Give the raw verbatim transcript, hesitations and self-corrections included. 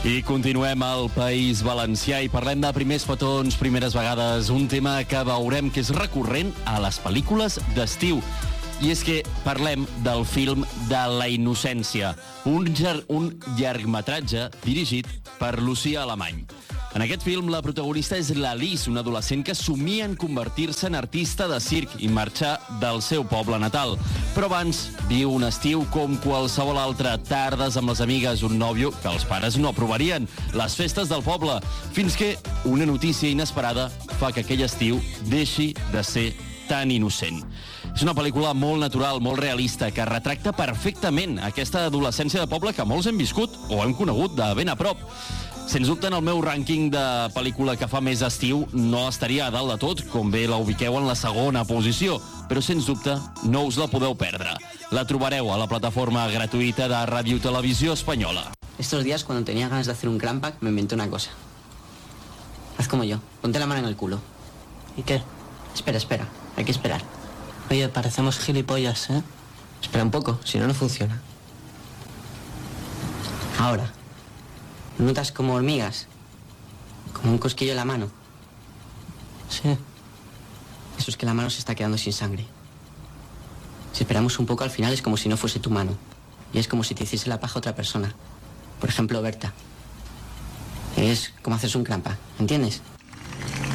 I continuem al País Valencià i parlem de primers petons, primeres vegades, un tema que veurem que és recurrent a les pel·lícules d'estiu. I és que parlem del film de la innocència, un, llar un llargmetratge dirigit per Lucía Alemany. En aquest film, la protagonista és l'Alice, una adolescent que somia en convertir-se en artista de circ i marxar del seu poble natal. Però abans viu un estiu com qualsevol altre, tardes amb les amigues, un nòvio que els pares no aprovarien, les festes del poble, fins que una notícia inesperada fa que aquell estiu deixi de ser tan innocent. És una pel·lícula molt natural, molt realista, que retracta perfectament aquesta adolescència de poble que molts hem viscut o hem conegut de ben a prop. Sens dubte, en el meu rànquing de pel·lícula que fa més estiu no estaria a dalt de tot, com bé la ubiqueu en la segona posició, però sens dubte no us la podeu perdre. La trobareu a la plataforma gratuïta de Ràdio Televisió Espanyola. Estos días, cuando tenía ganas de hacer un crampack, me inventé una cosa. Haz como yo, ponte la mano en el culo. ¿Y qué? Espera, espera, hay que esperar. Oye, parecemos gilipollas, ¿eh? Espera un poco, si no, no funciona. Ahora. ¿Notas como hormigas? Como un cosquillo en la mano. Sí. Eso es que la mano se está quedando sin sangre. Si esperamos un poco, al final es como si no fuese tu mano. Y es como si te hiciese la paja otra persona. Por ejemplo, Berta. Es como hacerse un crampa, ¿entiendes?